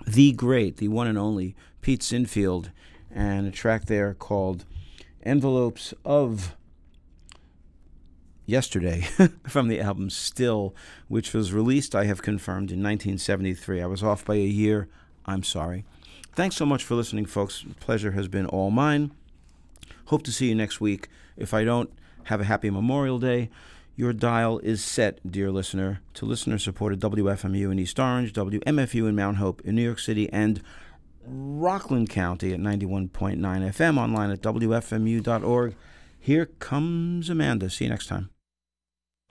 the great, the one and only Pete Sinfield, and a track there called Envelopes of Yesterday from the album Still, which was released, I have confirmed, in 1973. I was off by a year. I'm sorry. Thanks so much for listening, folks. Pleasure has been all mine. Hope to see you next week. If I don't, have a happy Memorial Day. Your dial is set, dear listener, to listener-supported WFMU in East Orange, WMFU in Mount Hope in New York City, and Rockland County at 91.9 FM, online at WFMU.org. Here comes Amanda. See you next time.